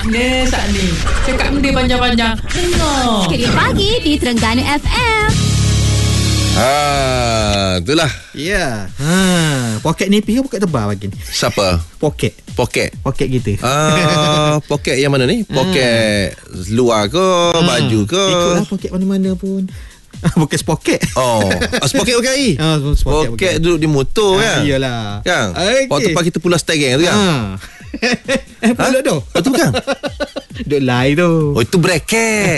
Mana saat ni? Cakap benda panjang-panjang. Dengar. Sikit pagi di Terengganu FM. Itulah. Ya. Poket nipis ke poket tebal pagi ni? Siapa? Poket kita. Poket yang mana ni? Poket luar ke, baju ke? Ikutlah poket mana-mana pun. Bukan sepoket. Sepoket bukan air. Poket duduk di motor kan? Iyalah. Kan? Okay. Waktu tempat kita pulas steering tu kan? Pulak tu. Itu bukan? Duduk lain tu. Oh, itu bracket.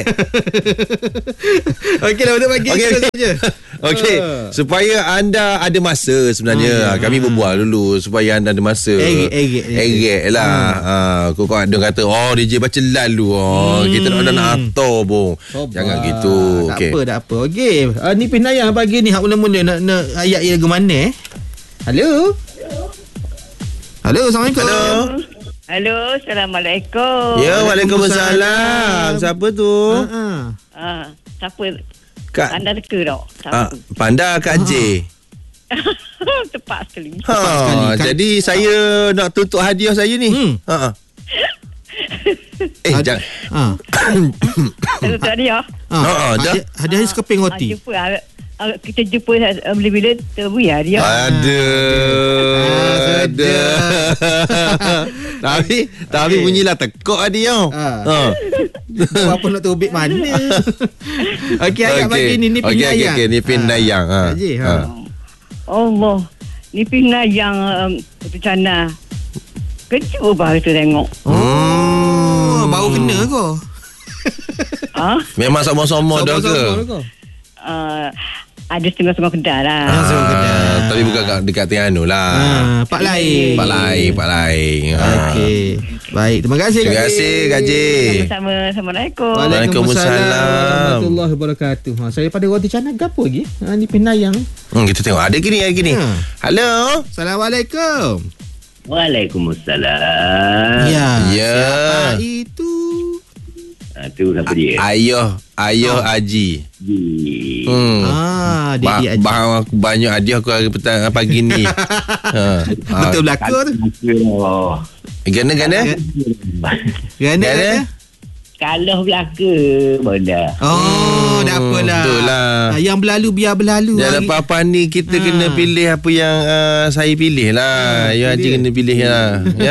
Okey lah, untuk pagi Okey. saja. Okey, supaya anda ada masa sebenarnya. Kami berbual dulu supaya anda ada masa. Erek lah. Kau ada kata, DJ baca lalu. Kita nak atur pun. Jangan gitu. Tak apa. Okey, nipis nayang pagi ni hak mula-mula nak ayat ia lagu mana Halo, Assalamualaikum. Halo, Assalamualaikum. Ya, Waalaikumsalam. Siapa tu? Siapa? Kak Anda teka tak? Panda Kak J. Tepat sekali. Jadi saya nak tutup hadiah saya ni. Jangan. Tutup dia. Hadiah sekeping roti. Kita jumpa bila-bila terbuih dia. Ada. Tapi bunyilah tekuk dia. Apa nak terbit mana? Okey, ayat pagi ni nipis nayang. Okey, nipis nayang. Allah. Nipis nayang Cana. Kecil bah kita tengok. Baru kena ke? Memang sama-sama dah ke? Ada setengah-setengah kedai lah. Tapi bukan dekat Terengganu lah. Pak lain. Okey. Baik, terima kasih Kak J. Sama-sama. Assalamualaikum. Waalaikumsalam. Warahmatullahi wabarakatuh. Saya pada roti canai gapo lagi? Nipis nayang. Kita tengok ada gini. Halo. Assalamualaikum. Waalaikumsalam. Ya. Ya. Siapa itu? Itu siapa dia? Ayah Haji. Dia Haji. Banyak hadiah aku hari petang pagi ni. Betul belaka tu. Gana? Kalah belaka benda. Dah apalah. Betul lah. Yang berlalu biar berlalu. Dah lepas ni kita kena pilih apa yang saya pilih lah. Yang Haji kena pilih lah. Ya.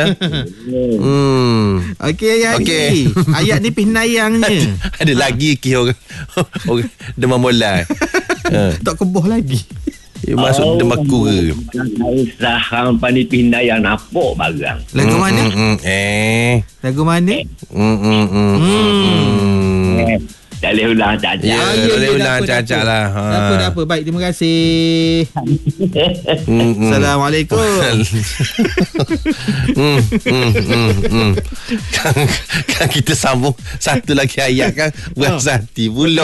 Okey, ayat nipis nayangnya. Ada lagi orang demam bola. Tak keboh lagi. Masuk demam kura. Saham panipis nayang napok barang. Lagu mana? Lagu mana? Tak boleh ulang cacat. Boleh ulang cacat lah. Tak apa. Baik, terima kasih. Assalamualaikum. Kan kita sambung satu lagi ayat kan. Beras hati pula.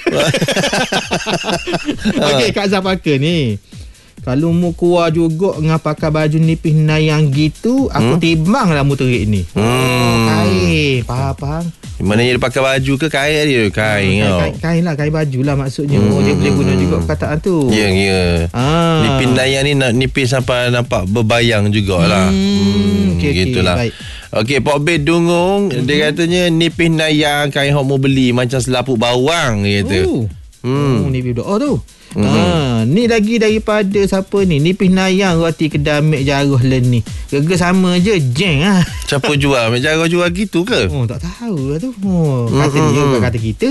Okey, Kak Zafaka ni. Kalau mu keluar juga dengan pakai baju nipis nayang gitu, aku timbang lah mu terik ni. Kain. Faham? Mana dia pakai baju ke kain dia? Kain. Kain lah, kain baju lah maksudnya. Dia boleh guna juga perkataan tu. Ya. Nipis nayang ni nak nipis sampai nampak berbayang jugalah. Gitulah. Baik. Okey, Pok Bed Dungung, dia katanya nipis nayang kain hok mu beli macam selaput bawang gitu. Nipis doa tu. Ni lagi daripada siapa ni? Nipis nayang roti kedai Mek Jarah ni. Gega sama je, jeng lah. Siapa jual? Mek Jarah jual gitu ke? Tak tahu lah tu. Kata dia bukan kata kita.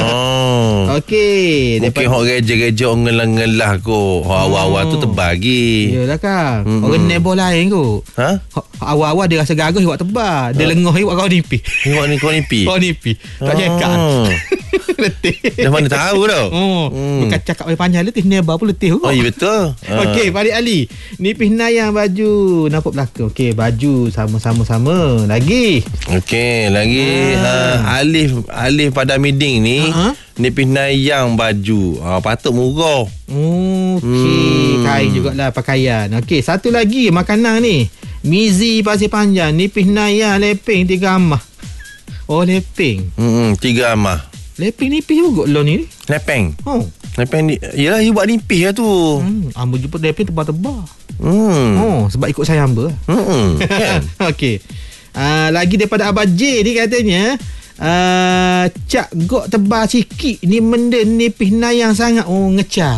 Okey. Mungkin hok reja-reja ngelah-ngelah kot. Awal-awal tu tebal lagi. Yelah Kang. Orang nebo lain kot. Awal-awal dia rasa gagah buat tebal. Dia lengah buat kau nipis. Kau nipis? Kau nipis. Tak cakap. Letih. Dah mana tahu tau. Bukan cakap oleh panjang letih, neba pun letih. Ya betul. Okey, Farid Ali. Nipis nayang baju nampak belakang. Okey, baju sama-sama. Lagi. Okey, lagi Alif pada meeting ni nipis nayang baju. Patut murah. Okey, kain jugalah pakaian. Okey, satu lagi makanan ni. Mizi Pasir Panjang, nipis nayang leping 3 amah. Leping. 3 amah. Leping nipis juga lo ni. Lepeng. Lepeng ni, yelah you buat nipis lah tu. Amba jumpa leping tebal-tebal. Sebab ikut saya amba. Kan? Okey. Lagi daripada Abah J ni katanya, cak gok tebal sikit ni benda nipis nayang sangat. Oh, ngecak.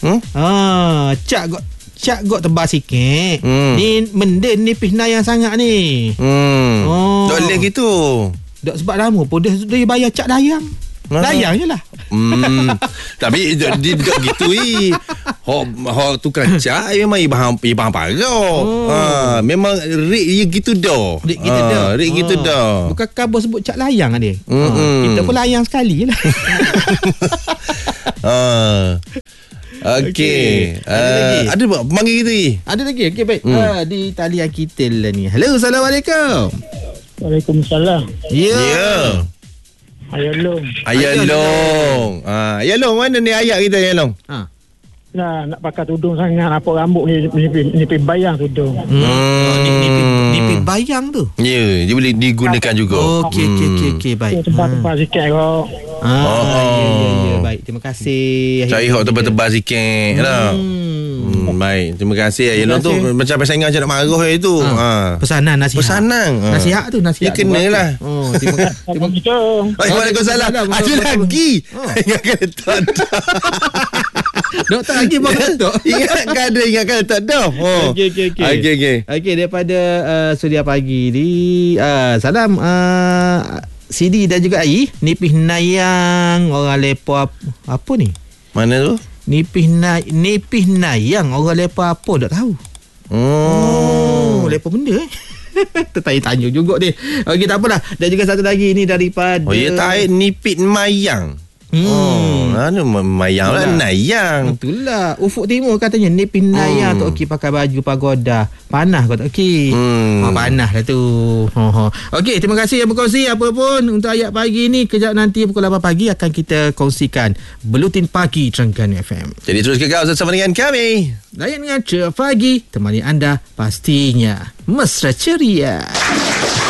Cak gok tebal sikit. Ni benda nipis nayang sangat ni. Dok leh gitu. Dok sebab lama pun dia bayar cak dayang. Dayang je lah. Tapi dia dok gitu hok tukang cak memang ibang parah. Memang rate dia gitu dah. Rate gitu dah. Bukan khabar sebut cak layang dia. Kita pun layang sekali je lah. Okey. Ada panggil kita lagi? Ada lagi. Okey, baik. Di talian kita lah ni. Hello, Assalamualaikum. Waalaikumsalam. Ya. Ayah Long. Ayah Long, mana ni ayat kita Ayah Long? Nak pakai tudung sangat, nampak rambut ni nipis bayang tudung. Nipis bayang tu. Ya, dia boleh digunakan juga. Okey, baik. Tebal sikit kau. Ya, baik. Terima kasih. Cari hok tebal-tebal sikit lah. Baik, terima kasih. Ayah Long tu macam persaingan macam nak marah itu. Pesanan nasihat. Nasihat tu nasihat. Dia kenalah. Terima kasih. Waalaikumsalam. Ada lagi. Ingatkan letak dah. Doktor lagi bawa letak. Ingatkan letak dah. Okey. Daripada Suria Pagi ni, salam Sidi dan juga Ai. Nipis nayang orang lepa apa ni? Mana tu? Nipis nayang orang lepa apa tak tahu. Lepa benda tertanya-tanya juga dia. Okey, tak apalah. Dan juga satu lagi ni daripada nipis mayang. Mana mayang lah, nayang. Itulah Ufuk Timur katanya nipis nayang tak okey pakai baju pagoda. Panas kau tak okey. Panas lah tu. Okey, terima kasih yang berkongsi. Apa pun untuk ayat pagi ni, kejap nanti pukul 8 pagi akan kita kongsikan Buletin Pagi Terengganu FM. Jadi terus kekal bersama dengan kami. Layan dengan Ceria Pagi, temani anda pastinya mesra ceria.